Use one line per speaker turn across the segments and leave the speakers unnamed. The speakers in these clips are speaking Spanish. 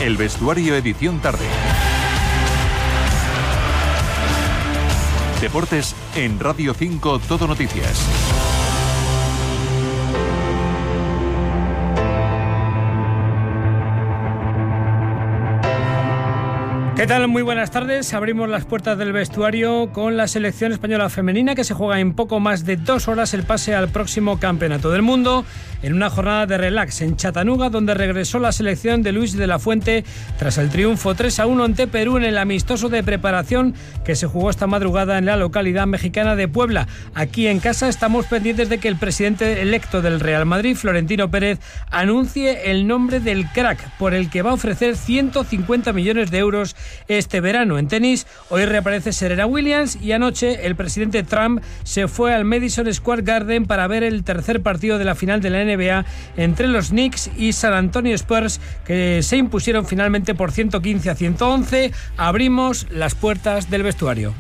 El Vestuario edición tarde. Deportes en Radio 5 Todo Noticias.
¿Qué tal? Muy buenas tardes. Abrimos las puertas del vestuario con la selección española femenina que se juega en poco más de 2 horas el pase al próximo Campeonato del Mundo en una jornada de relax en Chattanooga, donde regresó la selección de Luis de la Fuente tras el triunfo 3-1 ante Perú en el amistoso de preparación que se jugó esta madrugada en la localidad mexicana de Puebla. Aquí en casa estamos pendientes de que el presidente electo del Real Madrid, Florentino Pérez, anuncie el nombre del crack por el que va a ofrecer 150 millones de euros este verano. En tenis, hoy reaparece Serena Williams y anoche el presidente Trump se fue al Madison Square Garden para ver el tercer partido de la final de la NBA entre los Knicks y San Antonio Spurs, que se impusieron finalmente por 115-111. Abrimos las puertas del vestuario.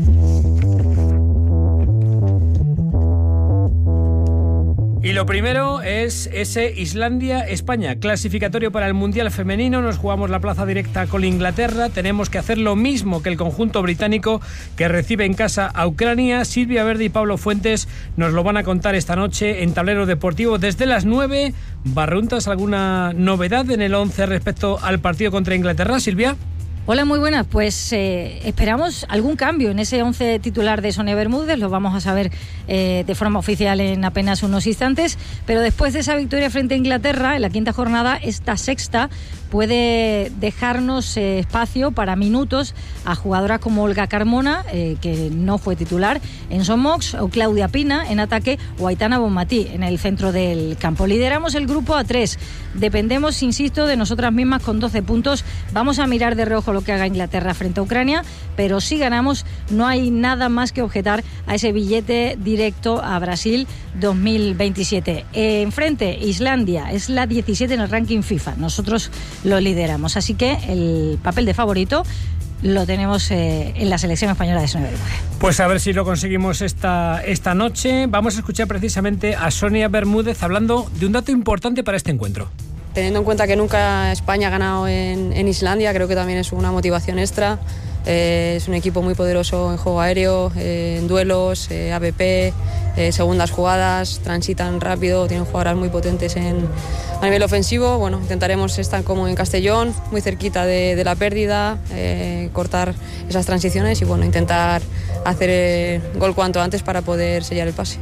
Y lo primero es ese Islandia-España, clasificatorio para el Mundial Femenino. Nos jugamos la plaza directa con Inglaterra. Tenemos que hacer lo mismo que el conjunto británico, que recibe en casa a Ucrania. Silvia Verde y Pablo Fuentes nos lo van a contar esta noche en Tablero Deportivo desde las 9. Barruntas, ¿alguna novedad en el 11 respecto al partido contra Inglaterra, Silvia?
Hola, muy buenas. Pues esperamos algún cambio en ese 11 titular de Sonia Bermúdez. Lo vamos a saber de forma oficial en apenas unos instantes. Pero después de esa victoria frente a Inglaterra, en la quinta jornada, esta sexta puede dejarnos espacio para minutos a jugadoras como Olga Carmona, que no fue titular, en Somox, o Claudia Pina en ataque, o Aitana Bonmatí en el centro del campo. Lideramos el grupo A3. Dependemos, insisto, de nosotras mismas con 12 puntos. Vamos a mirar de reojo lo que haga Inglaterra frente a Ucrania, pero si ganamos no hay nada más que objetar a ese billete directo a Brasil 2027. Enfrente, Islandia es la 17 en el ranking FIFA. Nosotros lo lideramos, así que el papel de favorito lo tenemos en la selección española de Sonia Bermúdez.
Pues a ver si lo conseguimos esta noche. Vamos a escuchar precisamente a Sonia Bermúdez hablando de un dato importante para este encuentro.
Teniendo en cuenta que nunca España ha ganado en Islandia, creo que también es una motivación extra. Es un equipo muy poderoso en juego aéreo, en duelos, ABP, segundas jugadas, transitan rápido, tienen jugadoras muy potentes a nivel ofensivo. Bueno, intentaremos estar como en Castellón, muy cerquita de la pérdida, cortar esas transiciones y bueno, intentar hacer gol cuanto antes para poder sellar el pase.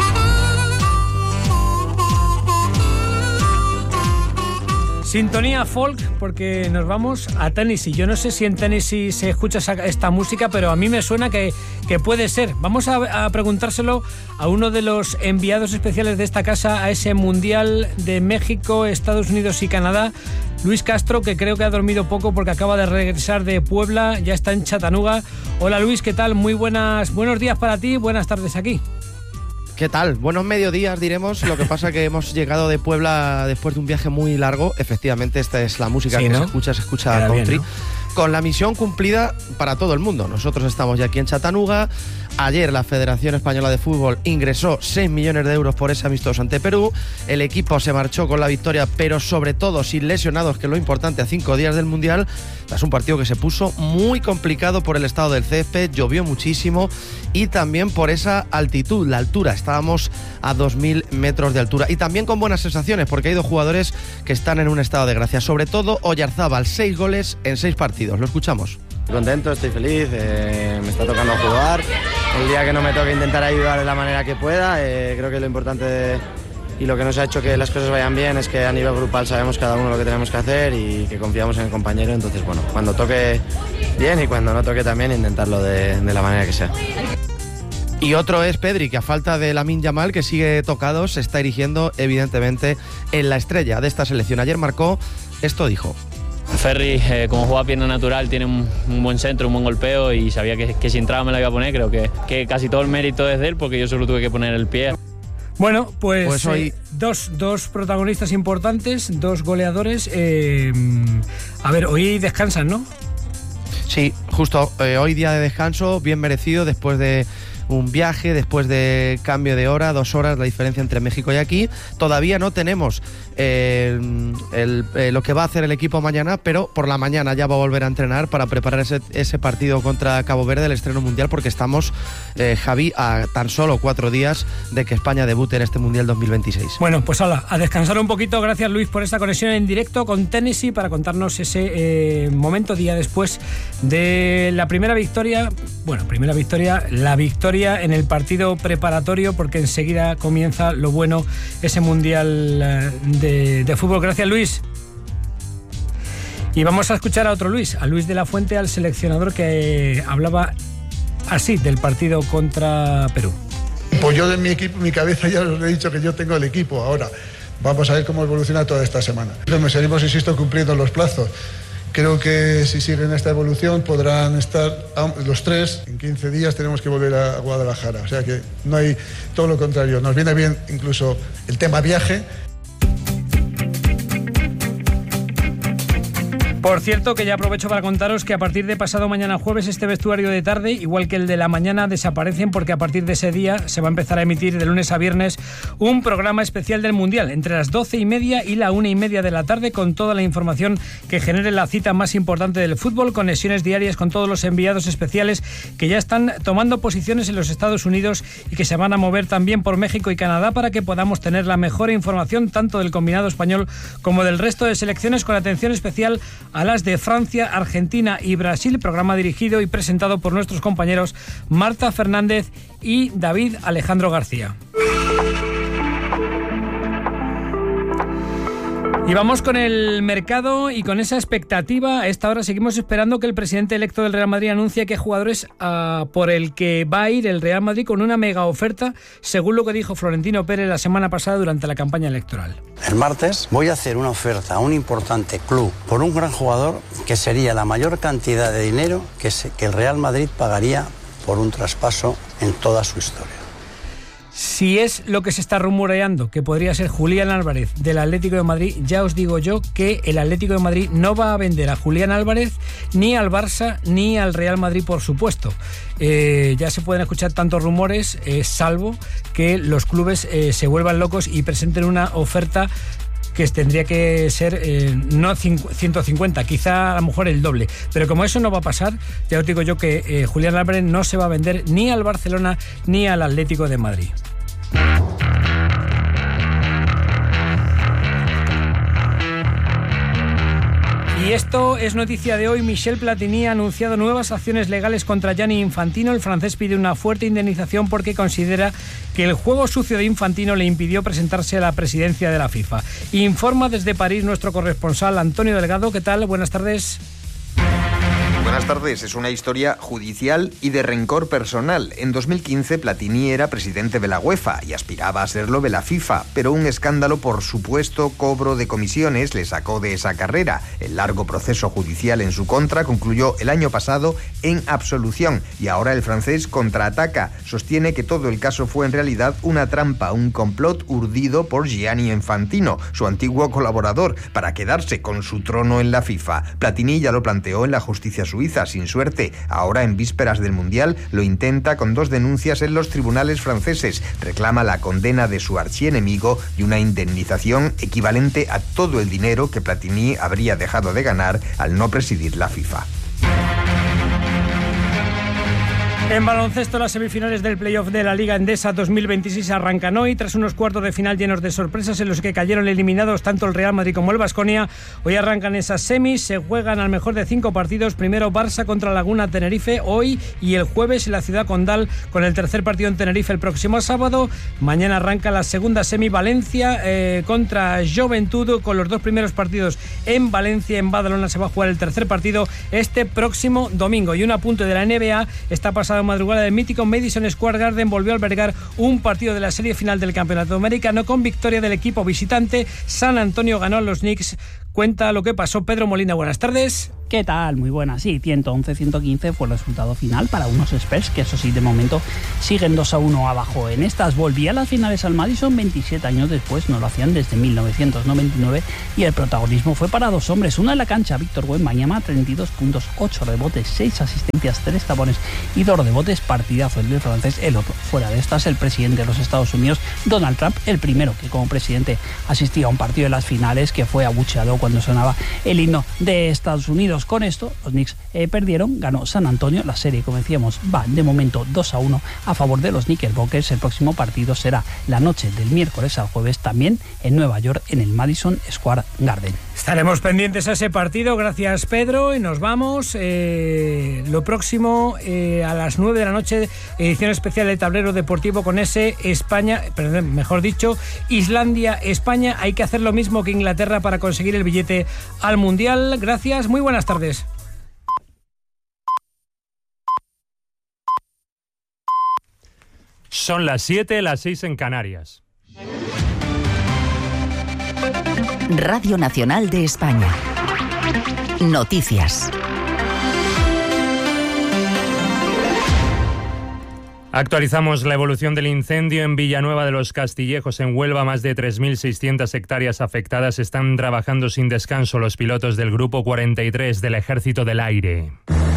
Sintonía folk, porque nos vamos a Tennessee. Yo no sé si en Tennessee se escucha esta música, pero a mí me suena que puede ser. Vamos a preguntárselo a uno de los enviados especiales de esta casa a ese Mundial de México, Estados Unidos y Canadá, Luis Castro, que creo que ha dormido poco porque acaba de regresar de Puebla, ya está en Chattanooga. Hola Luis, ¿qué tal? Buenos días para ti, buenas tardes aquí.
¿Qué tal? Buenos mediodías, diremos. Lo que pasa que hemos llegado de Puebla después de un viaje muy largo. Efectivamente, esta es la música que se escucha country. Bien, ¿no? Con la misión cumplida para todo el mundo. Nosotros estamos ya aquí en Chattanooga. Ayer la Federación Española de Fútbol ingresó 6 millones de euros por ese amistoso ante Perú. El equipo se marchó con la victoria, pero sobre todo sin lesionados, que es lo importante, a 5 días del Mundial. Es un partido que se puso muy complicado por el estado del césped, llovió muchísimo y también por esa altitud, la altura. Estábamos a 2.000 metros de altura y también con buenas sensaciones porque hay 2 jugadores que están en un estado de gracia. Sobre todo Oyarzábal, 6 goles en 6 partidos. Lo escuchamos.
Contento, estoy feliz, me está tocando jugar. El día que no me toque intentar ayudar de la manera que pueda. Creo que lo importante y lo que nos ha hecho que las cosas vayan bien es que a nivel grupal sabemos cada uno lo que tenemos que hacer y que confiamos en el compañero. Entonces, bueno, cuando toque bien y cuando no toque también intentarlo de la manera que sea.
Y otro es Pedri, que a falta de Lamine Yamal, que sigue tocado, se está erigiendo evidentemente en la estrella de esta selección. Ayer marcó, esto dijo.
Ferri, como juega pierna natural, tiene un buen centro, un buen golpeo y sabía que si entraba me la iba a poner. Creo que casi todo el mérito es de él porque yo solo tuve que poner el pie.
Bueno, pues hoy dos protagonistas importantes, 2 goleadores. A ver, hoy descansan, ¿no?
Sí, justo hoy día de descanso, bien merecido después de un viaje, después de cambio de hora, 2 horas la diferencia entre México y aquí. Todavía no tenemos lo que va a hacer el equipo mañana, pero por la mañana ya va a volver a entrenar para preparar ese partido contra Cabo Verde, el estreno mundial, porque estamos, Javi, a tan solo 4 días de que España debute en este Mundial 2026.
Bueno, pues hala, a descansar un poquito. Gracias, Luis, por esta conexión en directo con Tennessee para contarnos ese momento día después de la primera victoria. Bueno, la victoria en el partido preparatorio, porque enseguida comienza lo bueno, ese Mundial de fútbol. Gracias, Luis. Y vamos a escuchar a otro Luis, a Luis de la Fuente, al seleccionador, que hablaba así del partido contra Perú.
Pues yo de mi equipo, mi cabeza, ya os he dicho que yo tengo el equipo. Ahora vamos a ver cómo evoluciona toda esta semana. Seguimos, insisto, cumpliendo los plazos. Creo que si siguen esta evolución podrán estar los 3. En 15 días tenemos que volver a Guadalajara. O sea que no hay, todo lo contrario. Nos viene bien incluso el tema viaje.
Por cierto, que ya aprovecho para contaros que a partir de pasado mañana jueves este vestuario de tarde, igual que el de la mañana, desaparecen, porque a partir de ese día se va a empezar a emitir de lunes a viernes un programa especial del Mundial entre las 12:30 y la 1:30 de la tarde, con toda la información que genere la cita más importante del fútbol, conexiones diarias con todos los enviados especiales que ya están tomando posiciones en los Estados Unidos y que se van a mover también por México y Canadá, para que podamos tener la mejor información tanto del combinado español como del resto de selecciones, con atención especial a las de Francia, Argentina y Brasil. Programa dirigido y presentado por nuestros compañeros Marta Fernández y David Alejandro García. Y vamos con el mercado y con esa expectativa. A esta hora seguimos esperando que el presidente electo del Real Madrid anuncie qué jugadores por el que va a ir el Real Madrid con una mega oferta, según lo que dijo Florentino Pérez la semana pasada durante la campaña electoral.
El martes voy a hacer una oferta a un importante club por un gran jugador, que sería la mayor cantidad de dinero que el Real Madrid pagaría por un traspaso en toda su historia.
Si es lo que se está rumoreando, que podría ser Julián Álvarez del Atlético de Madrid, ya os digo yo que el Atlético de Madrid no va a vender a Julián Álvarez ni al Barça ni al Real Madrid, por supuesto. Ya se pueden escuchar tantos rumores, salvo que los clubes se vuelvan locos y presenten una oferta que tendría que ser no 150, quizá a lo mejor el doble. Pero como eso no va a pasar, ya os digo yo que Julián Álvarez no se va a vender ni al Barcelona ni al Atlético de Madrid. Y esto es noticia de hoy. Michel Platini ha anunciado nuevas acciones legales contra Gianni Infantino. El francés pide una fuerte indemnización porque considera que el juego sucio de Infantino le impidió presentarse a la presidencia de la FIFA. Informa desde París nuestro corresponsal Antonio Delgado. ¿Qué tal? Buenas tardes.
Buenas tardes. Es una historia judicial y de rencor personal. En 2015 Platini era presidente de la UEFA y aspiraba a serlo de la FIFA, pero un escándalo por supuesto cobro de comisiones le sacó de esa carrera. El largo proceso judicial en su contra concluyó el año pasado en absolución y ahora el francés contraataca. Sostiene que todo el caso fue en realidad una trampa, un complot urdido por Gianni Infantino, su antiguo colaborador, para quedarse con su trono en la FIFA. Platini ya lo planteó en la justicia suiza, sin suerte. Ahora, en vísperas del Mundial, lo intenta con 2 denuncias en los tribunales franceses. Reclama la condena de su archienemigo y una indemnización equivalente a todo el dinero que Platini habría dejado de ganar al no presidir la FIFA.
En baloncesto, las semifinales del playoff de la Liga Endesa 2026 arrancan hoy, tras unos cuartos de final llenos de sorpresas en los que cayeron eliminados tanto el Real Madrid como el Baskonia. Hoy arrancan esas semis, se juegan al mejor de 5 partidos. Primero Barça contra Laguna Tenerife hoy y el jueves en la ciudad condal, con el tercer partido en Tenerife el próximo sábado. Mañana arranca la segunda semi, Valencia contra Joventut, con los 2 primeros partidos en Valencia. En Badalona se va a jugar el tercer partido este próximo domingo. Y un apunte de la NBA: esta pasada madrugada del mítico Madison Square Garden volvió a albergar un partido de la serie final del Campeonato Americano con victoria del equipo visitante. San Antonio ganó a los Knicks. Cuenta lo que pasó Pedro Molina. Buenas tardes.
¿Qué tal? Muy buenas. Sí, 111-115 fue el resultado final para unos Spurs que, eso sí, de momento siguen 2-1 abajo. En estas volvía a las finales al Madison 27 años después, no lo hacían desde 1999 y el protagonismo fue para 2 hombres. Uno en la cancha, Víctor Wembanyama, 32 puntos, 8 rebotes, 6 asistencias, 3 tapones y 2 de botes, partidazo el del francés, el otro fuera de estas, el presidente de los Estados Unidos, Donald Trump, el primero que como presidente asistía a un partido de las finales, que fue abucheado cuando sonaba el himno de Estados Unidos. Con esto, los Knicks perdieron, ganó San Antonio, la serie, como decíamos, va de momento 2-1 a favor de los Knickerbockers. El próximo partido será la noche del miércoles al jueves, también en Nueva York, en el Madison Square Garden.
Estaremos pendientes a ese partido. Gracias, Pedro, y nos vamos. Lo próximo, a las 9 de la noche, edición especial de Tablero Deportivo con ese Islandia-España. Hay que hacer lo mismo que Inglaterra para conseguir el billete al Mundial. Gracias, muy buenas tardes.
Son las 7, las 6 en Canarias.
Radio Nacional de España. Noticias.
Actualizamos la evolución del incendio en Villanueva de los Castillejos, en Huelva. Más de 3.600 hectáreas afectadas. Están trabajando sin descanso los pilotos del Grupo 43 del Ejército del Aire,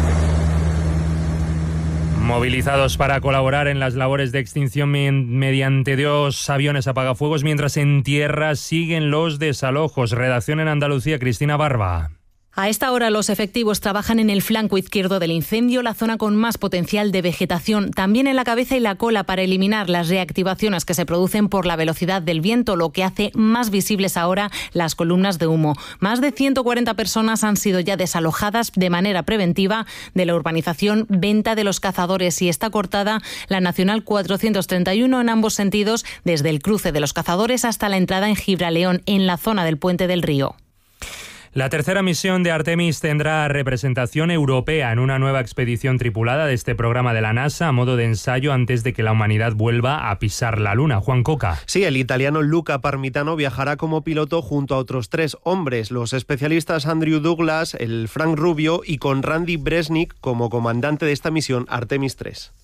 movilizados para colaborar en las labores de extinción mediante 2 aviones apagafuegos, mientras en tierra siguen los desalojos. Redacción en Andalucía, Cristina Barba.
A esta hora los efectivos trabajan en el flanco izquierdo del incendio, la zona con más potencial de vegetación, también en la cabeza y la cola, para eliminar las reactivaciones que se producen por la velocidad del viento, lo que hace más visibles ahora las columnas de humo. Más de 140 personas han sido ya desalojadas de manera preventiva de la urbanización Venta de los Cazadores, y está cortada la Nacional 431 en ambos sentidos, desde el cruce de los Cazadores hasta la entrada en Gibraleón, en la zona del Puente del Río.
La tercera misión de Artemis tendrá representación europea en una nueva expedición tripulada de este programa de la NASA a modo de ensayo antes de que la humanidad vuelva a pisar la Luna. Juan Coca.
Sí, el italiano Luca Parmitano viajará como piloto junto a otros 3 hombres, los especialistas Andrew Douglas, el Frank Rubio y con Randy Bresnik como comandante de esta misión Artemis 3.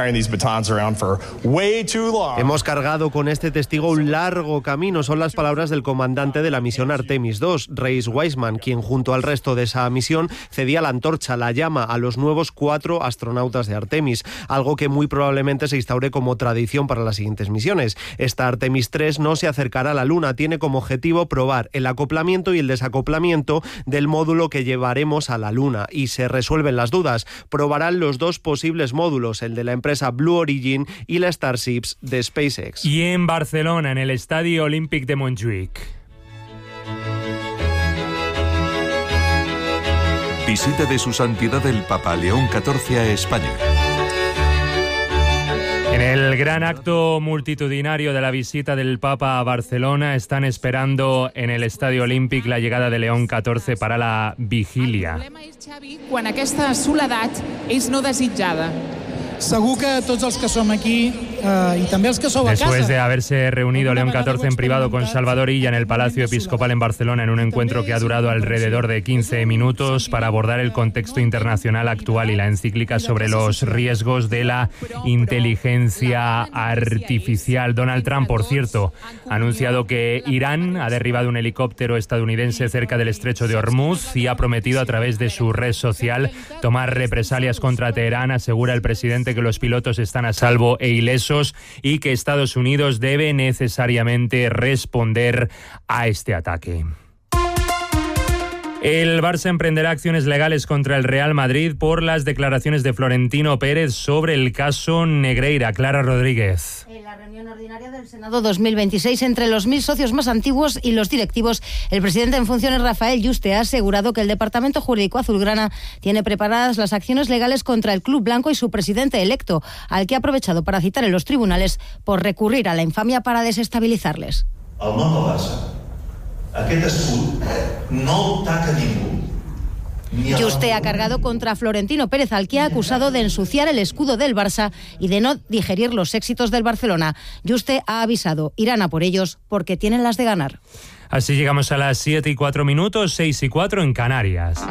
Hemos cargado con este testigo un largo camino, son las palabras del comandante de la misión Artemis II, Reis Wiseman, quien junto al resto de esa misión cedía la antorcha, la llama, a los nuevos 4 astronautas de Artemis, algo que muy probablemente se instaure como tradición para las siguientes misiones. Esta Artemis III no se acercará a la Luna, tiene como objetivo probar el acoplamiento y el desacoplamiento del módulo que llevaremos a la Luna, y se resuelven las dudas. Probarán los 2 posibles módulos, el de la empresa Blue Origin y la Starships de SpaceX.
Y en Barcelona, en el Estadio Olímpic de Montjuïc.
Visita de su santidad el Papa León XIV a España.
En el gran acto multitudinario de la visita del Papa a Barcelona, están esperando en el Estadio Olímpic la llegada de León XIV para la vigilia.
El problema és, Xavi, quan aquesta soledat és no desitjada. Segur que tots els que som aquí y también els que sou a casa.
Después de haberse reunido León XIV en privado con Salvador Illa en el Palacio Episcopal en Barcelona, en un encuentro que ha durado alrededor de 15 minutos para abordar el contexto internacional actual y la encíclica sobre los riesgos de la inteligencia artificial. Donald Trump, por cierto, ha anunciado que Irán ha derribado un helicóptero estadounidense cerca del estrecho de Hormuz y ha prometido a través de su red social tomar represalias contra Teherán. Asegura el presidente que los pilotos están a salvo e ilesos y que Estados Unidos debe necesariamente responder a este ataque. El Barça emprenderá acciones legales contra el Real Madrid por las declaraciones de Florentino Pérez sobre el caso Negreira. Clara Rodríguez.
En la reunión ordinaria del Senado 2026, entre los 1.000 socios más antiguos y los directivos, el presidente en funciones, Rafael Yuste, ha asegurado que el Departamento Jurídico Azulgrana tiene preparadas las acciones legales contra el Club Blanco y su presidente electo, al que ha aprovechado para citar en los tribunales por recurrir a la infamia para desestabilizarles.
El nom del Barça, aquest escut, no el taca ningú.
Yuste ha cargado contra Florentino Pérez, al que ha acusado de ensuciar el escudo del Barça y de no digerir los éxitos del Barcelona. Yuste ha avisado, irán a por ellos porque tienen las de ganar.
Así llegamos a las 7:04, 6:04 en Canarias.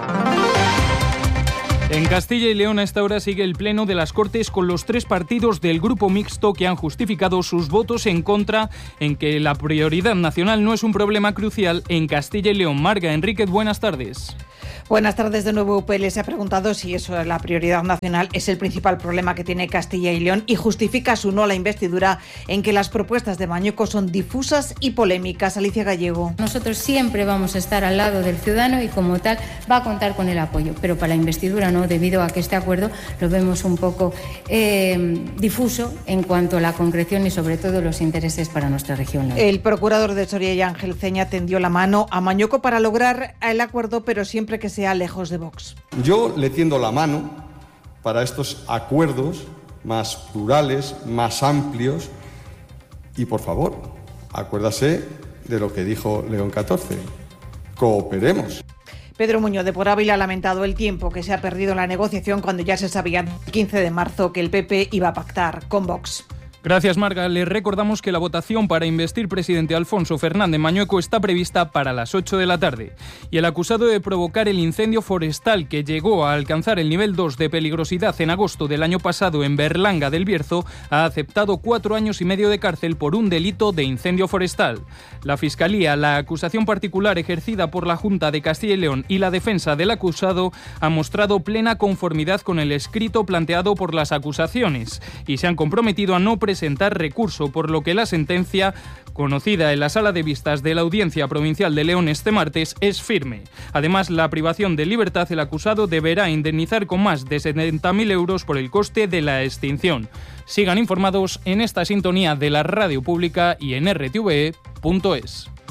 En Castilla y León a esta hora sigue el pleno de las Cortes con los 3 partidos del grupo mixto que han justificado sus votos en contra en que la prioridad nacional no es un problema crucial en Castilla y León. Marga Enríquez, buenas tardes.
Buenas tardes de nuevo. UPL se ha preguntado si eso es la prioridad nacional, es el principal problema que tiene Castilla y León y justifica su no a la investidura en que las propuestas de Mañueco son difusas y polémicas. Alicia Gallego.
Nosotros siempre vamos a estar al lado del ciudadano y como tal va a contar con el apoyo, pero para la investidura no, debido a que este acuerdo lo vemos un poco difuso en cuanto a la concreción y sobre todo los intereses para nuestra región.
El procurador de Soria y Ángel Ceña tendió la mano a Mañueco para lograr el acuerdo, pero siempre que sea lejos de Vox.
Yo le tiendo la mano para estos acuerdos más plurales, más amplios y, por favor, acuérdase de lo que dijo León XIV. Cooperemos.
Pedro Muñoz de Por Ávila ha lamentado el tiempo que se ha perdido en la negociación cuando ya se sabía el 15 de marzo que el PP iba a pactar con Vox.
Gracias, Marga. Les recordamos que la votación para investir presidente Alfonso Fernández Mañueco está prevista para las 8 de la tarde. Y el acusado de provocar el incendio forestal que llegó a alcanzar el nivel 2 de peligrosidad en agosto del año pasado en Berlanga del Bierzo ha aceptado 4 años y medio de cárcel por un delito de incendio forestal. La Fiscalía, la acusación particular ejercida por la Junta de Castilla y León y la defensa del acusado ha mostrado plena conformidad con el escrito planteado por las acusaciones y se han comprometido a no presentar recurso, por lo que la sentencia, conocida en la sala de vistas de la Audiencia Provincial de León este martes, es firme. Además, la privación de libertad, el acusado deberá indemnizar con más de 70.000 euros por el coste de la extinción. Sigan informados en esta sintonía de la radio pública y en rtve.es.